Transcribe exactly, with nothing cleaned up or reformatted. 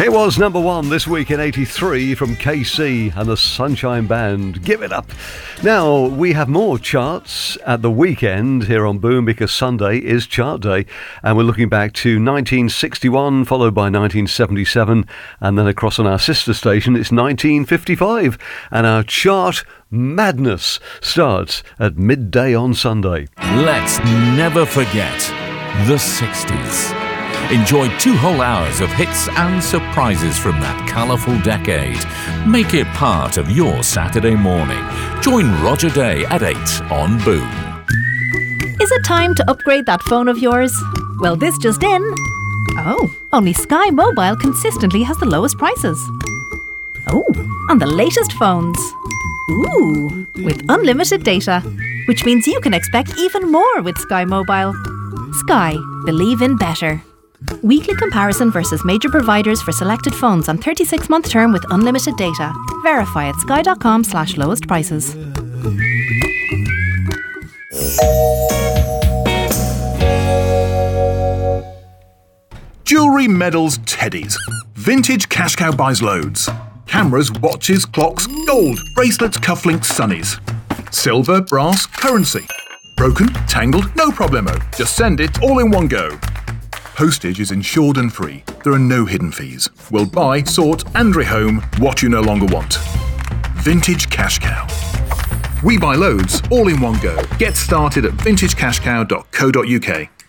It was number one this week in eighty-three from K C and the Sunshine Band. Give it up. Now, we have more charts at the weekend here on Boom because Sunday is chart day. And we're looking back to nineteen sixty-one, followed by nineteen seventy-seven. And then across on our sister station, it's nineteen fifty-five. And our chart madness starts at midday on Sunday. Let's never forget the sixties. Enjoy two whole hours of hits and surprises from that colourful decade. Make it part of your Saturday morning. Join Roger Day at eight on Boom. Is it time to upgrade that phone of yours? Well, this just in. Oh, only Sky Mobile consistently has the lowest prices. Oh, on the latest phones. Ooh, with unlimited data, which means you can expect even more with Sky Mobile. Sky, believe in better. Weekly comparison versus major providers for selected phones on thirty-six month term with unlimited data. Verify at sky.com slash lowest prices. Jewellery, medals, teddies. Vintage Cash Cow buys loads. Cameras, watches, clocks, gold, bracelets, cufflinks, sunnies. Silver, brass, currency. Broken, tangled, no problemo. Just send it all in one go. Postage is insured and free. There are no hidden fees. We'll buy, sort and rehome what you no longer want. Vintage Cash Cow. We buy loads all in one go. Get started at vintage cash cow dot co dot uk.